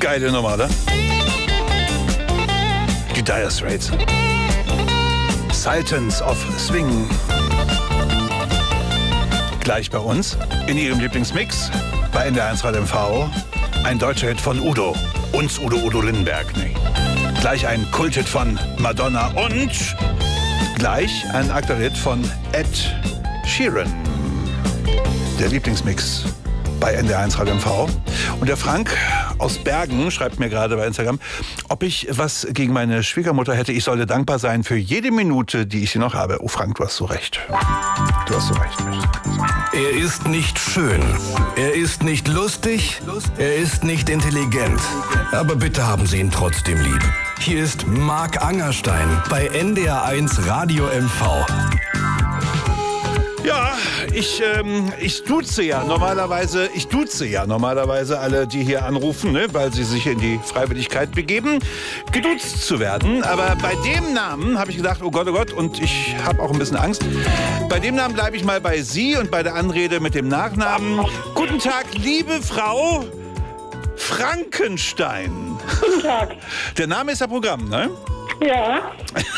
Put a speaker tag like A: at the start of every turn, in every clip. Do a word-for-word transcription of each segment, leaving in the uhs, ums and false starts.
A: Geile Nummer, oder? Die Dire Straits. Sultans of Swing. Gleich bei uns in ihrem Lieblingsmix bei N D R eins Radio M V. Ein deutscher Hit von Udo. Uns Udo Udo Lindenberg. Nee. Gleich ein Kulthit von Madonna und gleich ein aktueller Hit von Ed Sheeran. Der Lieblingsmix bei N D R eins Radio M V. Und der Frank aus Bergen schreibt mir gerade bei Instagram, ob ich was gegen meine Schwiegermutter hätte. Ich solle dankbar sein für jede Minute, die ich sie noch habe. Oh Frank, du hast so recht. Du hast so recht.
B: Er ist nicht schön. Er ist nicht lustig. Er ist nicht intelligent. Aber bitte haben Sie ihn trotzdem lieb. Hier ist Marc Angerstein bei N D R eins Radio M V.
A: Ja, ich, ähm, ich duze ja normalerweise, ich duze ja normalerweise alle, die hier anrufen, ne, weil sie sich in die Freiwilligkeit begeben, geduzt zu werden. Aber bei dem Namen habe ich gedacht, oh Gott, oh Gott, und ich habe auch ein bisschen Angst. Bei dem Namen bleibe ich mal bei Sie und bei der Anrede mit dem Nachnamen. Guten Tag, liebe Frau Frankenstein.
C: Guten Tag.
A: Der Name ist ja Programm, ne?
C: Ja.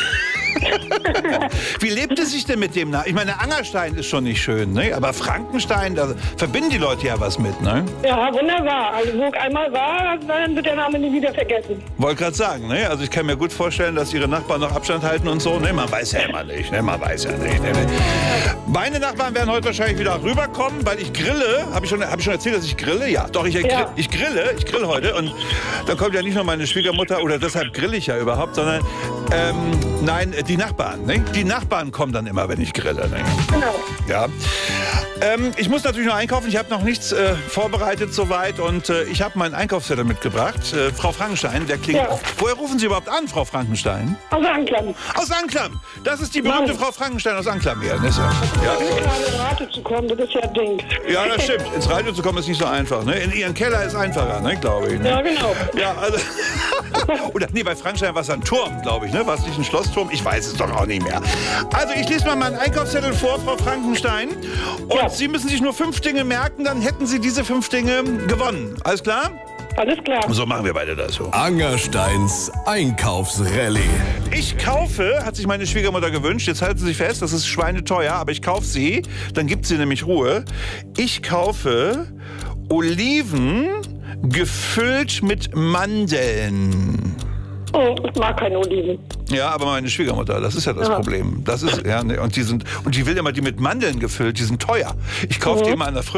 A: Wie lebt es sich denn mit dem Namen? Ich meine, Angerstein ist schon nicht schön, ne? Aber Frankenstein, da verbinden die Leute ja was mit, ne?
C: Ja, wunderbar. Also wo ich einmal war, dann wird der Name nie wieder vergessen.
A: Wollte gerade sagen, ne? Also ich kann mir gut vorstellen, dass Ihre Nachbarn noch Abstand halten und so. Ne, man weiß ja immer nicht, ne? Man weiß ja nicht. Ne? Meine Nachbarn werden heute wahrscheinlich wieder rüberkommen, weil ich grille. Habe ich, schon, hab ich schon erzählt, dass ich grille? Ja, doch, ich,
C: Ja.
A: ich grille. Ich grill heute. Und dann kommt ja nicht nur meine Schwiegermutter, oder deshalb grill ich ja überhaupt, sondern, ähm, nein, die Nachbarn, ne? Die Nachbarn kommen dann immer, wenn ich grille, ne?
C: Genau.
A: Ja. Ähm, ich muss natürlich noch einkaufen. Ich habe noch nichts äh, vorbereitet soweit und äh, ich habe meinen Einkaufszettel mitgebracht. Äh, Frau Frankenstein, der klingt...
C: Ja.
A: Woher rufen Sie überhaupt an, Frau Frankenstein?
C: Aus Anklam.
A: Aus Anklam. Das ist die berühmte
C: Nein.
A: Frau Frankenstein aus Anklam hier. Ne? So. Ja.
C: Gerade Radio zu kommen, das ist ja ein Ding.
A: Ja, das stimmt. Ins Radio zu kommen ist nicht so einfach. Ne? In Ihren Keller ist einfacher, ne? Glaube ich. Ne?
C: Ja, genau.
A: Ja, also... Oder nee, bei Frankenstein war es ein Turm, glaube ich. Ne? War es nicht ein Schlossturm? Ich weiß es doch auch nicht mehr. Also ich lese mal meinen Einkaufszettel vor, Frau Frankenstein. Und
C: Ja.
A: Sie müssen sich nur fünf Dinge merken, dann hätten Sie diese fünf Dinge gewonnen. Alles klar?
C: Alles klar.
A: So machen wir beide das so.
B: Angersteins Einkaufsrallye.
A: Ich kaufe, hat sich meine Schwiegermutter gewünscht, jetzt halten Sie sich fest, das ist schweineteuer, aber ich kaufe sie, dann gibt sie nämlich Ruhe. Ich kaufe Oliven gefüllt mit Mandeln.
C: Oh, ich mag keine Oliven.
A: Ja, aber meine Schwiegermutter, das ist ja das
C: Ja.
A: Problem. Das ist, ja, ne, und die sind, und die will immer die mit Mandeln gefüllt, die sind teuer. Ich kaufe die
C: Mhm.
A: immer an der Früh